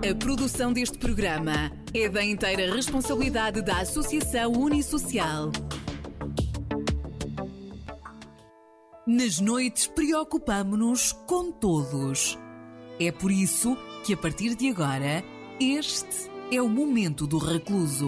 A produção deste programa é da inteira responsabilidade da Associação Unisocial. Nas noites preocupamo-nos com todos. É por isso que a partir de agora, este é o momento do recluso.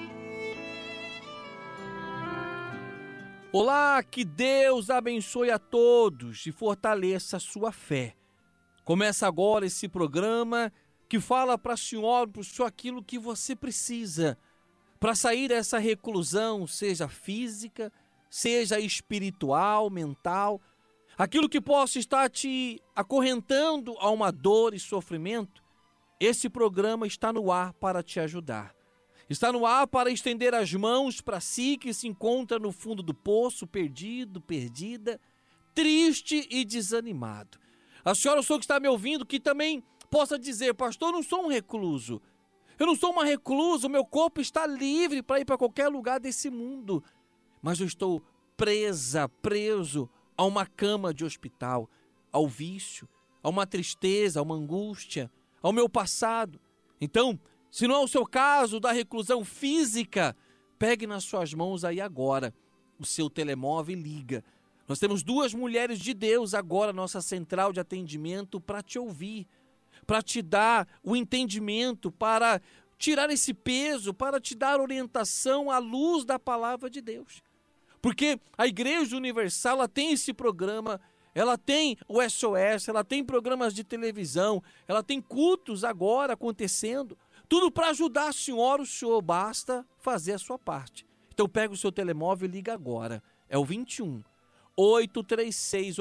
Olá, que Deus abençoe a todos e fortaleça a sua fé. Começa agora esse programa que fala para a senhora, para o senhor aquilo que você precisa para sair dessa reclusão, seja física, seja espiritual, mental, aquilo que possa estar te acorrentando a uma dor e sofrimento. Esse programa está no ar para te ajudar. Está no ar para estender as mãos para si que se encontra no fundo do poço, perdido, perdida, triste e desanimado. A senhora, o senhor que está me ouvindo, que também possa dizer: pastor, eu não sou um recluso. Eu não sou uma reclusa, o meu corpo está livre para ir para qualquer lugar desse mundo. Mas eu estou preso a uma cama de hospital, ao vício, a uma tristeza, a uma angústia, ao meu passado. Então, se não é o seu caso da reclusão física, pegue nas suas mãos aí agora o seu telemóvel e liga. Nós temos 2 mulheres de Deus agora, nossa central de atendimento, para te ouvir, para te dar o entendimento, para tirar esse peso, para te dar orientação à luz da palavra de Deus. Porque a Igreja Universal, ela tem esse programa, ela tem o SOS, ela tem programas de televisão, ela tem cultos agora acontecendo, tudo para ajudar a senhora, o senhor, basta fazer a sua parte. Então pega o seu telemóvel e liga agora, é o 21 836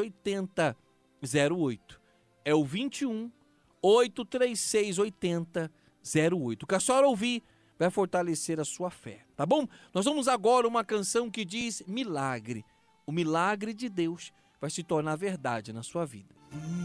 8008, é o 21 836 8008. O que a senhora ouvir vai fortalecer a sua fé, tá bom? Nós vamos agora uma canção que diz milagre. O milagre de Deus vai se tornar verdade na sua vida.